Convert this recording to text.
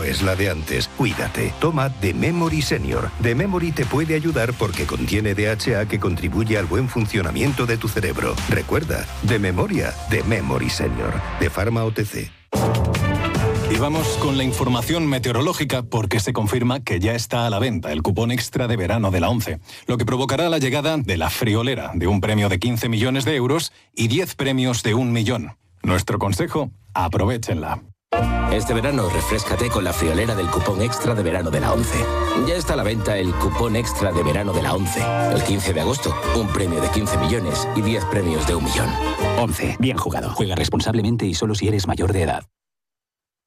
es la de antes. Cuídate. Toma The Memory Senior. The Memory te puede ayudar porque contiene DHA que contribuye al buen funcionamiento de tu cerebro. Recuerda, de memoria, The Memory Senior. De Pharma OTC. Y vamos con la información meteorológica porque se confirma que ya está a la venta el cupón extra de verano de la ONCE, lo que provocará la llegada de la friolera de un premio de 15 millones de euros y 10 premios de 1 millón. Nuestro consejo, aprovéchenla. Este verano refréscate con la friolera del cupón extra de verano de la ONCE. Ya está a la venta el cupón extra de verano de la ONCE. El 15 de agosto, un premio de 15 millones y 10 premios de 1 millón. ONCE, bien jugado. Juega responsablemente y solo si eres mayor de edad.